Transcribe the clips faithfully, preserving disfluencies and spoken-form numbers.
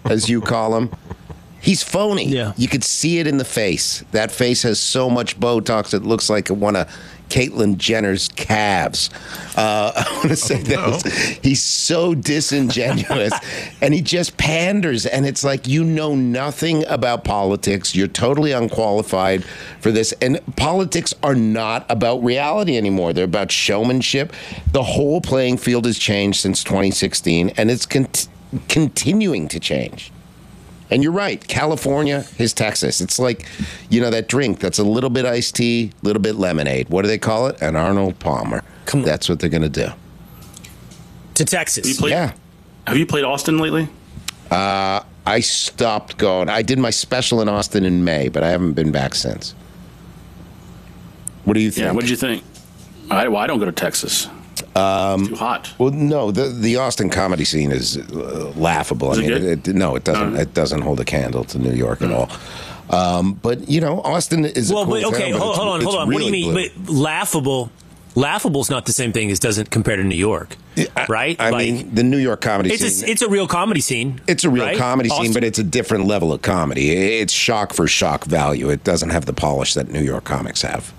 as you call him. He's phony. Yeah. You could see it in the face. That face has so much Botox it looks like one of Caitlyn Jenner's calves. Uh, I want to say oh, that. No. He's so disingenuous, and he just panders, and it's like you know nothing about politics. You're totally unqualified for this, and politics are not about reality anymore. They're about showmanship. The whole playing field has changed since twenty sixteen, and it's con- continuing to change. And you're right. California is Texas. It's like, you know, that drink that's a little bit iced tea, a little bit lemonade. What do they call it? An Arnold Palmer. Come on. That's what they're going to do. To Texas. You played, Yeah. Have you played Austin lately? Uh, I stopped going. I did my special in Austin in May, but I haven't been back since. What do you think? Yeah. What did you think? I, well, I don't go to Texas. Um, it's too hot. Well, no, the the Austin comedy scene is uh, laughable. Is I it mean, good? it, it, no, it doesn't. No. It doesn't hold a candle to New York at all. Um, but you know, Austin is Well, a cool but, okay, town, but hold, it's- hold on, it's hold on. What do you really mean? blue. But laughable, laughable's not the same thing as doesn't compare to New York, I- right? I Like, mean, the New York comedy it's scene. a, it's a real comedy scene. It's a real right? comedy scene, Austin- but it's a different level of comedy. It's shock for shock value. It doesn't have the polish that New York comics have.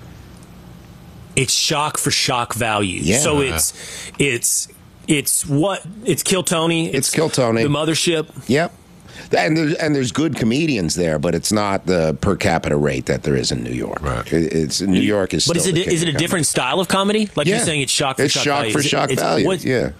It's shock for shock value. Yeah. So it's it's it's what it's Kill Tony. It's, It's Kill Tony. The Mothership. Yep. And there's, and there's good comedians there, but it's not the per capita rate that there is in New York. Right. It, it's New York is. But is still it the king is it of a different style of comedy? Like Yeah. you're saying, it's shock for It's shock shock value. for Is it- shock it's- value. what- Yeah.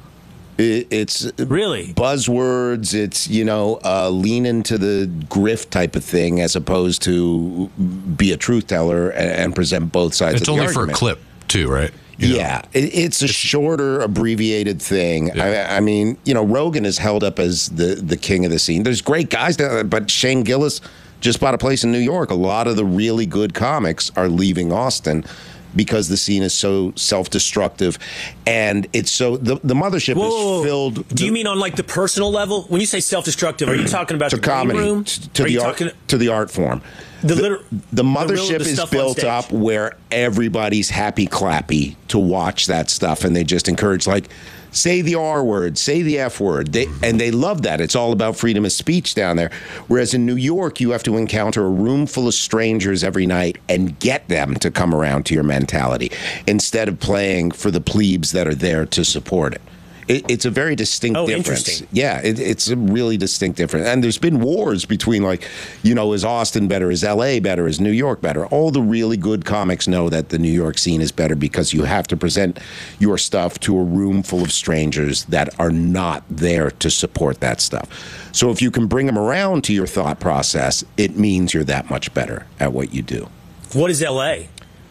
It, it's Really? buzzwords. It's, you know, uh, lean into the grift type of thing as opposed to be a truth teller and, and present both sides. It's of the only for a argument. clip, too, right? You know? Yeah, it, it's a shorter, abbreviated thing. I, I mean, you know, Rogan is held up as the, the king of the scene. There's great guys down there, but Shane Gillis just bought a place in New York. A lot of the really good comics are leaving Austin because the scene is so self-destructive, and it's so the the mothership Whoa, whoa, is whoa. filled. Do you mean on like the personal level? When you say self-destructive, are you talking about to the green comedy room? to, to Are the you art talking to the art form? the liter- The real- mothership the is stuff on built stage? up where everybody's happy clappy to watch that stuff, and they just encourage, like, say the R word, say the F word. They, and they love that. It's all about freedom of speech down there. Whereas in New York, you have to encounter a room full of strangers every night and get them to come around to your mentality instead of playing for the plebes that are there to support it. It, it's a very distinct Oh, difference. interesting. Yeah, it, it's a really distinct difference. And there's been wars between, like, you know, is Austin better? Is L A better? Is New York better? All the really good comics know that the New York scene is better because you have to present your stuff to a room full of strangers that are not there to support that stuff. So if you can bring them around to your thought process, it means you're that much better at what you do. What is L A?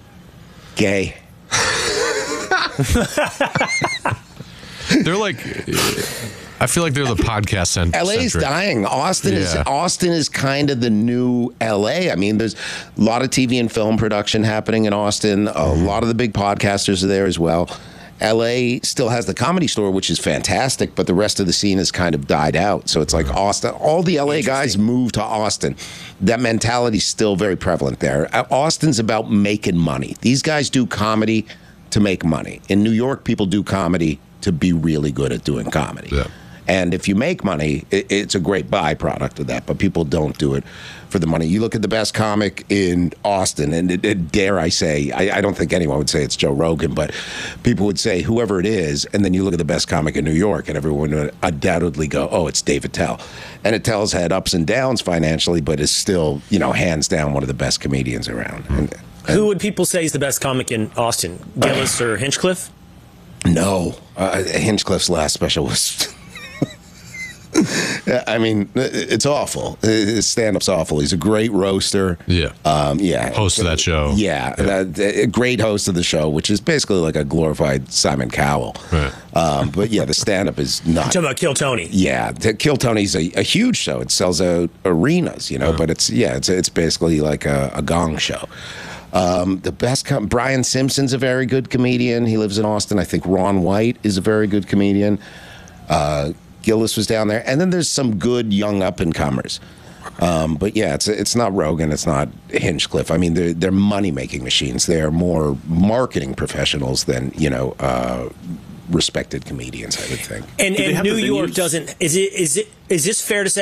Gay. They're like, I feel like they're the podcast cent- L A's centric. dying. Austin is Yeah. Austin is kind of the new L A. I mean, there's a lot of T V and film production happening in Austin. A lot of the big podcasters are there as well. L A still has the Comedy Store, which is fantastic, but the rest of the scene has kind of died out. So it's like Austin. All the L A guys moved to Austin. That mentality is still very prevalent there. Austin's about making money. These guys do comedy to make money. In New York, people do comedy to be really good at doing comedy. Yeah. And if you make money, it, it's a great byproduct of that, but people don't do it for the money. You look at the best comic in Austin, and it, it, dare I say, I, I don't think anyone would say it's Joe Rogan, but people would say whoever it is, and then you look at the best comic in New York, and everyone would undoubtedly go, oh, it's Dave Attell. And Attell's had ups and downs financially, but is still, you know, hands down one of the best comedians around. And, and Who would people say is the best comic in Austin? Gillis or Hinchcliffe? No, uh, Hinchcliffe's last special was. I mean, it's awful. His stand-up's awful. He's a great roaster. Yeah. Um, yeah. Host of that show. Yeah. Yeah. That- a great host of the show, which is basically like a glorified Simon Cowell. Right. Um, but yeah, the stand-up is not. Talking about Kill Tony. Yeah, the Kill Tony's a, a huge show. It sells out arenas, you know, but it's, yeah, it's it's basically like a, a gong show. Um, the best, com- Brian Simpson's a very good comedian. He lives in Austin. I think Ron White is a very good comedian. Uh, Gillis was down there. And then there's some good young up-and-comers. Um, but yeah, it's it's not Rogan, it's not Hinchcliffe. I mean, they're, they're money-making machines. They're more marketing professionals than, you know, uh, respected comedians, I would think. And, Do they and have New the York venues? doesn't. Is it? Is it? Is this fair to say?